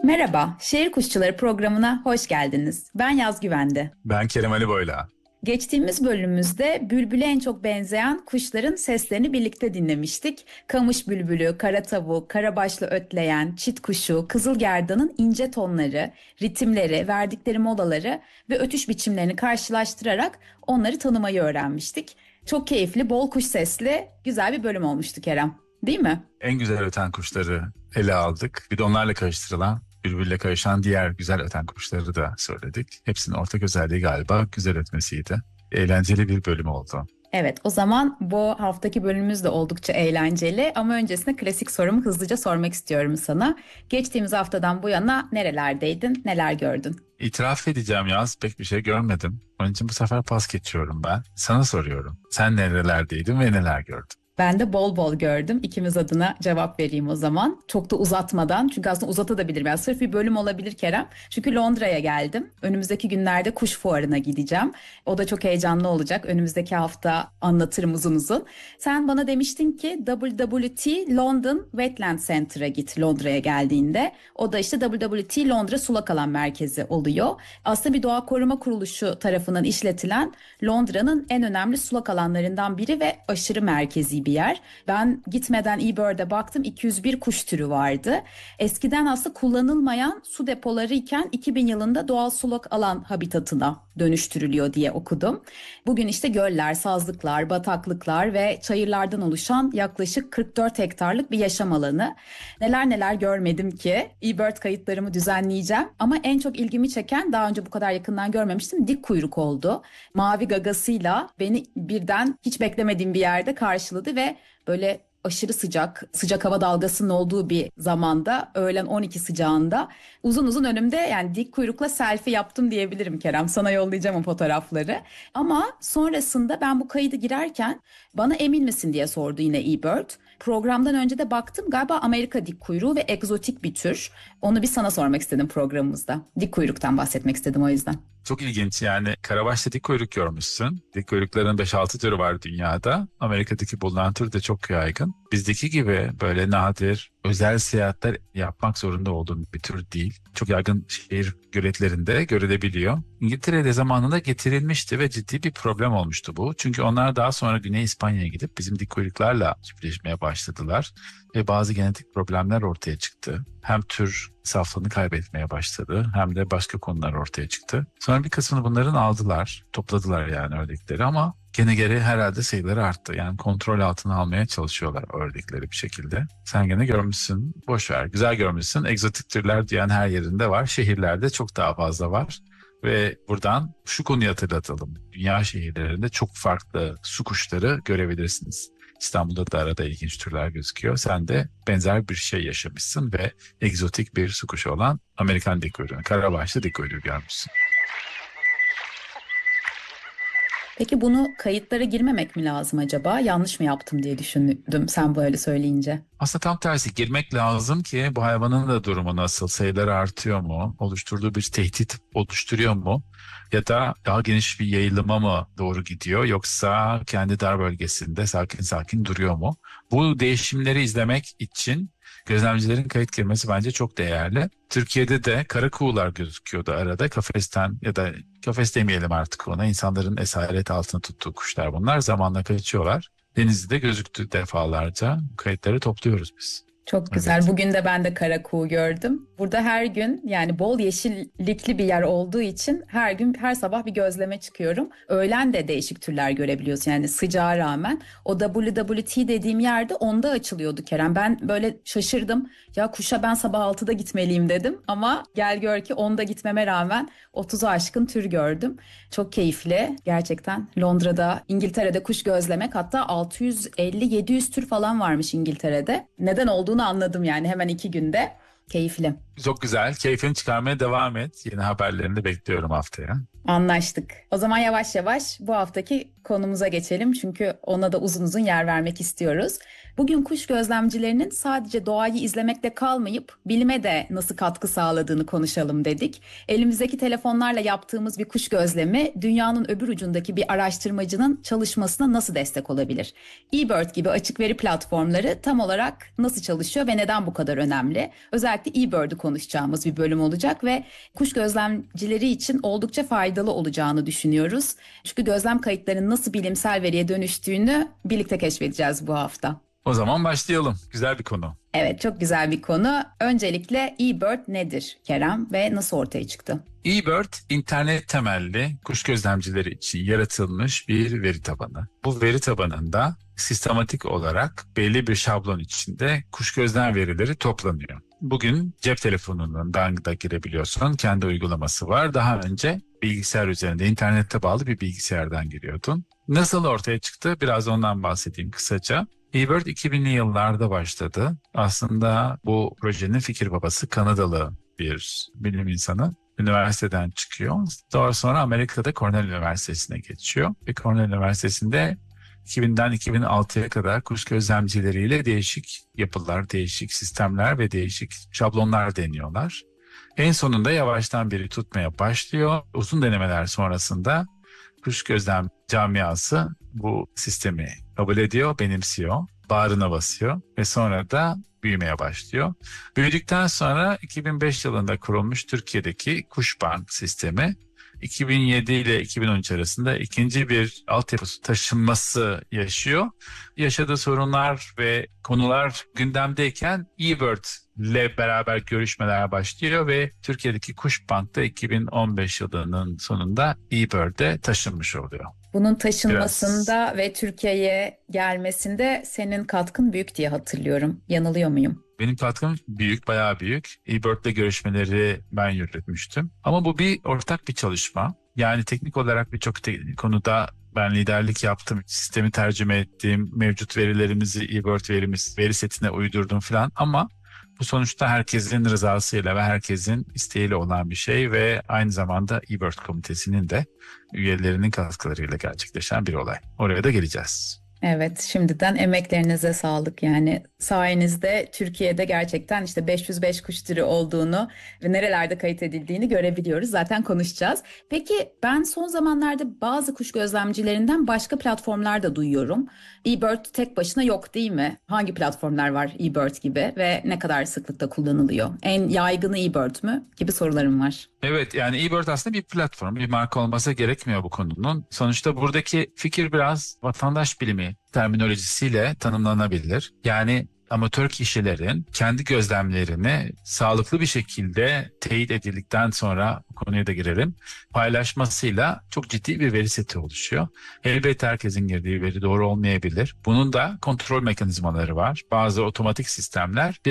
Merhaba, Şehir Kuşçuları programına hoş geldiniz. Ben Yaz Güvende. Ben Kerem Ali Boyla. Geçtiğimiz bölümümüzde bülbüle en çok benzeyen kuşların seslerini birlikte dinlemiştik. Kamış bülbülü, kara tavuk, karabaşlı ötleyen, çit kuşu, kızılgerdanın ince tonları, ritimleri, verdikleri molaları ve ötüş biçimlerini karşılaştırarak onları tanımayı öğrenmiştik. Çok keyifli, bol kuş sesli, güzel bir bölüm olmuştu Kerem. Değil mi? En güzel öten kuşları ele aldık. Bir de onlarla karıştırılan, birbiriyle karışan diğer güzel öten kuşları da söyledik. Hepsinin ortak özelliği galiba güzel ötmesiydi. Eğlenceli bir bölüm oldu. Evet, o zaman bu haftaki bölümümüz de oldukça eğlenceli ama öncesinde klasik sorumu hızlıca sormak istiyorum sana. Geçtiğimiz haftadan bu yana nerelerdeydin, neler gördün? İtiraf edeceğim Yaz, pek bir şey görmedim. Onun için bu sefer pas geçiyorum ben. Sana soruyorum. Sen nerelerdeydin ve neler gördün? Ben de bol bol gördüm. İkimiz adına cevap vereyim o zaman. Çok da uzatmadan, çünkü aslında uzatabilirim. Yani sırf bir bölüm olabilir Kerem. Çünkü Londra'ya geldim. Önümüzdeki günlerde kuş fuarına gideceğim. O da çok heyecanlı olacak. Önümüzdeki hafta anlatırım uzun uzun. Sen bana demiştin ki WWT London Wetland Center'a git Londra'ya geldiğinde. O da işte WWT Londra Sulak Alan Merkezi oluyor. Aslında bir doğa koruma kuruluşu tarafından işletilen Londra'nın en önemli sulak alanlarından biri ve aşırı merkezi bir yer. Ben gitmeden eBird'e baktım, 201 kuş türü vardı. Eskiden aslında kullanılmayan su depoları iken 2000 yılında doğal sulak alan habitatına dönüştürülüyor diye okudum. Bugün işte göller, sazlıklar, bataklıklar ve çayırlardan oluşan yaklaşık 44 hektarlık bir yaşam alanı. Neler neler görmedim ki. eBird kayıtlarımı düzenleyeceğim ama en çok ilgimi çeken, daha önce bu kadar yakından görmemiştim, dik kuyruk oldu. Mavi gagasıyla beni birden hiç beklemediğim bir yerde karşıladı ve böyle aşırı sıcak hava dalgasının olduğu bir zamanda, öğlen 12 sıcağında uzun uzun önümde, yani dik kuyrukla selfie yaptım diyebilirim Kerem. Sana yollayacağım o fotoğrafları. Ama sonrasında ben bu kaydı girerken bana emin misin diye sordu yine eBird. Programdan önce de baktım, galiba Amerika dik kuyruğu ve egzotik bir tür. Onu bir sana sormak istedim programımızda. Dik kuyruktan bahsetmek istedim o yüzden. Çok ilginç, yani karabaşlı dik kuyruk görmüşsün. Dik kuyrukların 5-6 türü var dünyada. Amerika'daki bulunan tür de çok yaygın. Bizdeki gibi böyle nadir, özel seyahatler yapmak zorunda olduğum bir tür değil. Çok yaygın şehir göletlerinde görülebiliyor. İngiltere'de zamanında getirilmişti ve ciddi bir problem olmuştu bu. Çünkü onlar daha sonra Güney İspanya'ya gidip bizim dik kuyruklarla çiftleşmeye başladılar. Ve bazı genetik problemler ortaya çıktı. Hem tür saflığını kaybetmeye başladı hem de başka konular ortaya çıktı. Sonra bir kısmını bunların aldılar, topladılar yani ördekleri, ama gene herhalde sayıları arttı. Yani kontrol altına almaya çalışıyorlar ördekleri bir şekilde. Sen gene görmüşsün, boş ver, güzel görmüşsün. Egzotik türler diyen her yerinde var. Şehirlerde çok daha fazla var. Ve buradan şu konuyu hatırlatalım. Dünya şehirlerinde çok farklı su kuşları görebilirsiniz. İstanbul'da da arada ilginç türler gözüküyor. Sen de benzer bir şey yaşamışsın ve egzotik bir su kuşu olan Amerikan dik kuyruğu, karabaşlı dik kuyruğu görmüşsün. Peki bunu kayıtlara girmemek mi lazım acaba? Yanlış mı yaptım diye düşündüm sen böyle söyleyince. Aslında tam tersi, girmek lazım ki bu hayvanın da durumu nasıl, sayıları artıyor mu, oluşturduğu bir tehdit oluşturuyor mu, ya da daha geniş bir yayılıma mı doğru gidiyor, yoksa kendi dar bölgesinde sakin sakin duruyor mu? Bu değişimleri izlemek için gözlemcilerin kayıt girmesi bence çok değerli. Türkiye'de de kara kuğular gözüküyordu arada, kafesten, ya da kafes demeyelim artık ona, insanların esaret altına tuttuğu kuşlar bunlar, zamanla kaçıyorlar. Denizli'de gözüktü defalarca. Kayıtları topluyoruz biz. Çok güzel. Evet. Bugün de ben de kara kuğu gördüm. Burada her gün, yani bol yeşillikli bir yer olduğu için her gün her sabah bir gözleme çıkıyorum. Öğlen de değişik türler görebiliyorsun yani sıcağa rağmen. O WWT dediğim yerde 10'da açılıyordu Kerem. Ben böyle şaşırdım. Ya kuşa ben sabah 6'da gitmeliyim dedim. Ama gel gör ki 10'da gitmeme rağmen 30'u aşkın tür gördüm. Çok keyifli. Gerçekten Londra'da, İngiltere'de kuş gözlemek, hatta 650-700 tür falan varmış İngiltere'de. Neden olduğunu anladım yani hemen 2 günde. Keyifli. Çok güzel. Keyfini çıkarmaya devam et. Yeni haberlerini de bekliyorum haftaya. Anlaştık. O zaman yavaş yavaş bu haftaki konumuza geçelim. Çünkü ona da uzun uzun yer vermek istiyoruz. Bugün kuş gözlemcilerinin sadece doğayı izlemekle kalmayıp bilime de nasıl katkı sağladığını konuşalım dedik. Elimizdeki telefonlarla yaptığımız bir kuş gözlemi dünyanın öbür ucundaki bir araştırmacının çalışmasına nasıl destek olabilir? eBird gibi açık veri platformları tam olarak nasıl çalışıyor ve neden bu kadar önemli? Özellikle eBird'ü konuşacağımız bir bölüm olacak ve kuş gözlemcileri için oldukça faydalı olacağını düşünüyoruz. Çünkü gözlem kayıtlarının nasıl bilimsel veriye dönüştüğünü birlikte keşfedeceğiz bu hafta. O zaman başlayalım. Güzel bir konu. Evet, çok güzel bir konu. Öncelikle eBird nedir Kerem ve nasıl ortaya çıktı? eBird, internet temelli kuş gözlemcileri için yaratılmış bir veri tabanı. Bu veri tabanında sistematik olarak belli bir şablon içinde kuş gözlem verileri toplanıyor. Bugün cep telefonundan da girebiliyorsun. Kendi uygulaması var. Daha önce bilgisayar üzerinde, internete bağlı bir bilgisayardan giriyordun. Nasıl ortaya çıktı? Biraz ondan bahsedeyim kısaca. eBird 2000'li yıllarda başladı. Aslında bu projenin fikir babası Kanadalı bir bilim insanı. Üniversiteden çıkıyor. Daha sonra Amerika'da Cornell Üniversitesi'ne geçiyor. Ve Cornell Üniversitesi'nde 2000'den 2006'ya kadar kuş gözlemcileriyle değişik yapılar, değişik sistemler ve değişik şablonlar deniyorlar. En sonunda yavaştan biri tutmaya başlıyor. Uzun denemeler sonrasında kuş gözlem camiası bu sistemi kabul ediyor, benimsiyor, bağrına basıyor ve sonra da büyümeye başlıyor. Büyüdükten sonra 2005 yılında kurulmuş Türkiye'deki Kuşbank sistemi 2007 ile 2013 arasında ikinci bir altyapı taşınması yaşıyor. Yaşadığı sorunlar ve konular gündemdeyken eBird ile beraber görüşmeler başlıyor ve Türkiye'deki Kuşbank'ta 2015 yılının sonunda eBird'e taşınmış oluyor. Bunun taşınmasında ve Türkiye'ye gelmesinde senin katkın büyük diye hatırlıyorum. Yanılıyor muyum? Benim katkım büyük, bayağı büyük. eBird'le görüşmeleri ben yürütmüştüm. Ama bu bir ortak bir çalışma. Yani teknik olarak birçok konuda ben liderlik yaptım. Sistemi tercüme ettim. Mevcut verilerimizi eBird veri setine uydurdum falan. Ama bu sonuçta herkesin rızasıyla ve herkesin isteğiyle olan bir şey ve aynı zamanda eBird komitesinin de üyelerinin katkılarıyla gerçekleşen bir olay. Oraya da geleceğiz. Evet, şimdiden emeklerinize sağlık. Yani sayenizde Türkiye'de gerçekten işte 505 kuş türü olduğunu ve nerelerde kayıt edildiğini görebiliyoruz. Zaten konuşacağız. Peki ben son zamanlarda bazı kuş gözlemcilerinden başka platformlar da duyuyorum. eBird tek başına yok değil mi? Hangi platformlar var eBird gibi ve ne kadar sıklıkla kullanılıyor? En yaygını eBird mü? Gibi sorularım var. Evet, yani eBird aslında bir platform, bir marka olması gerekmiyor bu konunun. Sonuçta buradaki fikir biraz vatandaş bilimi terminolojisiyle tanımlanabilir. Yani amatör kişilerin kendi gözlemlerini sağlıklı bir şekilde teyit edildikten sonra bu konuya da girelim. Paylaşmasıyla çok ciddi bir veri seti oluşuyor. Elbette herkesin girdiği veri doğru olmayabilir. Bunun da kontrol mekanizmaları var. Bazı otomatik sistemler